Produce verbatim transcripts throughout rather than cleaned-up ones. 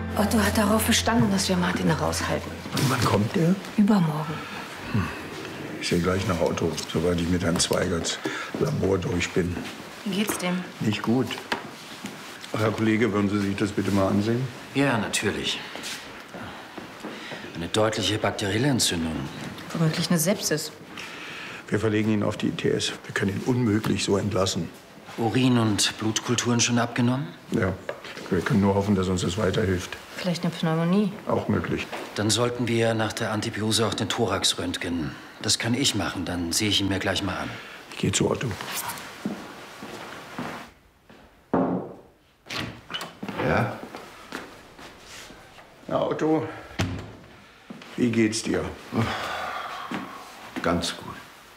Otto hat darauf bestanden, dass wir Martin raushalten. Und wann kommt der? Übermorgen. Hm. Ich sehe gleich nach Otto, sobald ich mit Herrn Zweigerts Labor durch bin. Wie geht's dem? Nicht gut. Herr Kollege, würden Sie sich das bitte mal ansehen? Ja, natürlich. Eine deutliche bakterielle Entzündung. Womöglich eine Sepsis. Wir verlegen ihn auf die I T S. Wir können ihn unmöglich so entlassen. Urin- und Blutkulturen schon abgenommen? Ja. Wir können nur hoffen, dass uns das weiterhilft. Vielleicht eine Pneumonie. Auch möglich. Dann sollten wir nach der Antibiose auch den Thorax röntgen. Das kann ich machen. Dann sehe ich ihn mir gleich mal an. Ich gehe zu Otto. Ja? Na, Otto, wie geht's dir? Ganz gut.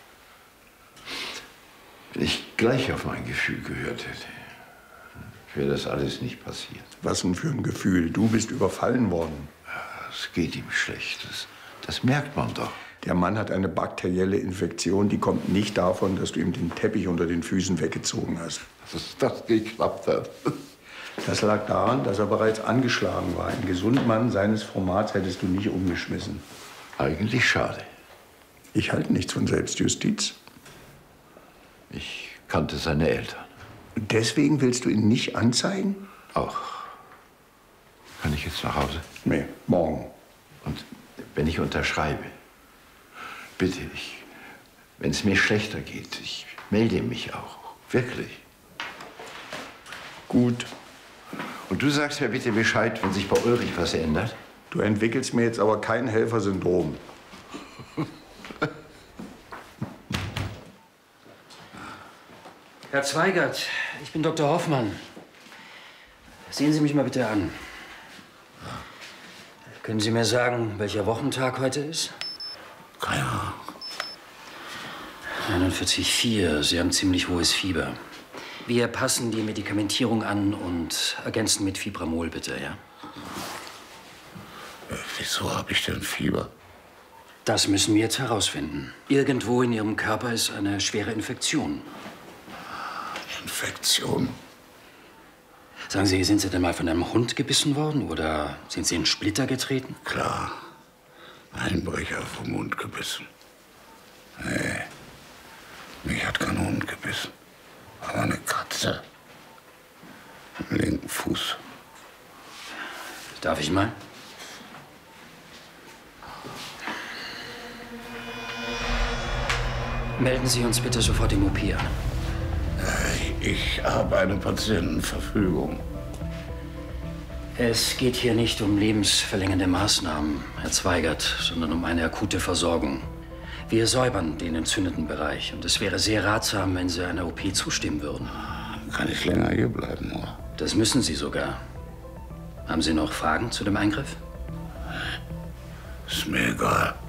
Wenn ich gleich auf mein Gefühl gehört hätte, wäre das alles nicht passiert. Was denn für ein Gefühl? Du bist überfallen worden. Es geht ihm schlecht. Das, das merkt man doch. Der Mann hat eine bakterielle Infektion, die kommt nicht davon, dass du ihm den Teppich unter den Füßen weggezogen hast. Dass das geklappt hat. Das lag daran, dass er bereits angeschlagen war. Ein Gesundmann seines Formats hättest du nicht umgeschmissen. Eigentlich schade. Ich halte nichts von Selbstjustiz. Ich kannte seine Eltern. Und deswegen willst du ihn nicht anzeigen? Auch. Kann ich jetzt nach Hause? Nee, morgen. Und wenn ich unterschreibe, bitte ich, wenn es mir schlechter geht, ich melde mich auch. Wirklich. Gut. Und du sagst mir bitte Bescheid, wenn sich bei Ulrich was ändert? Du entwickelst mir jetzt aber kein Helfersyndrom. Herr Zweigert, ich bin Doktor Hoffmann. Sehen Sie mich mal bitte an. Können Sie mir sagen, welcher Wochentag heute ist? Keine Ahnung. neunundvierzig Komma vier. Sie haben ziemlich hohes Fieber. Wir passen die Medikamentierung an und ergänzen mit Fibramol, bitte, ja? Wieso habe ich denn Fieber? Das müssen wir jetzt herausfinden. Irgendwo in Ihrem Körper ist eine schwere Infektion. Infektion? Sagen Sie, sind Sie denn mal von einem Hund gebissen worden oder sind Sie in Splitter getreten? Klar. Einbrecher vom Hund gebissen. Nee, mich hat kein Hund gebissen. Aber eine Katze. Am linken Fuß. Darf ich mal? Melden Sie uns bitte sofort im O P an. Ich habe eine Patientenverfügung. Es geht hier nicht um lebensverlängernde Maßnahmen, Herr Zweigert, sondern um eine akute Versorgung. Wir säubern den entzündeten Bereich und es wäre sehr ratsam, wenn Sie einer O P zustimmen würden. Kann ich länger hier bleiben, oder? Das müssen Sie sogar. Haben Sie noch Fragen zu dem Eingriff? Ist mir egal.